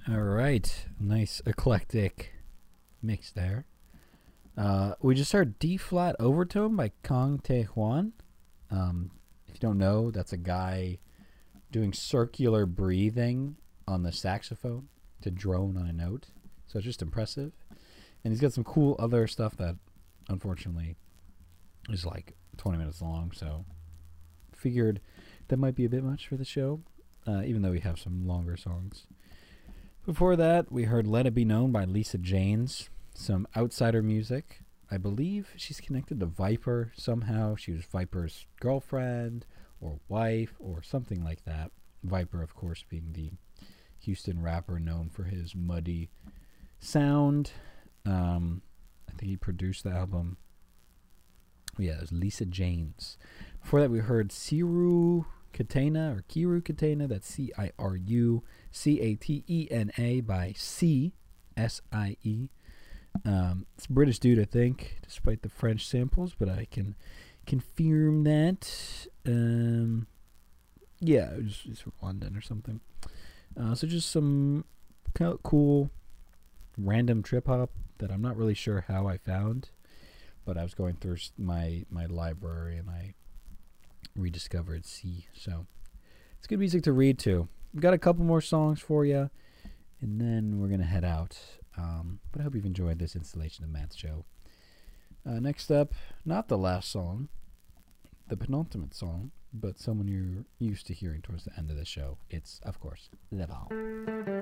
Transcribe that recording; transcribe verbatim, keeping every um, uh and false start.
All right, nice eclectic mix there. Uh, we just heard D flat overtone by Kong Tae Hwan. Um, if you don't know, that's a guy doing circular breathing on the saxophone to drone on a note. So it's just impressive. And he's got some cool other stuff that, unfortunately, is like twenty minutes long. So figured that might be a bit much for the show, uh, even though we have some longer songs. Before that, we heard Let It Be Known by Lisa Janes. Some outsider music. I believe she's connected to Viper somehow. She was Viper's girlfriend or wife or something like that. Viper, of course, being the Houston rapper known for his muddy sound. Um, I think he produced the album. Yeah, it was Lisa Janes. Before that, we heard Ciru Catena or Kiru Catena. That's C I R U C A T E N A by C S I E. Um, it's a British dude, I think, despite the French samples, but I can confirm that. Um, yeah, it was, it's from London or something. Uh, so just some kind of cool random trip hop that I'm not really sure how I found, but I was going through my, my library and I rediscovered C. So it's good music to read to. We've got a couple more songs for you, and then we're going to head out. Um, but I hope you've enjoyed this installation of Matt's show. Uh, next up, not the last song, the penultimate song, but someone you're used to hearing towards the end of the show. It's, of course, Le Val.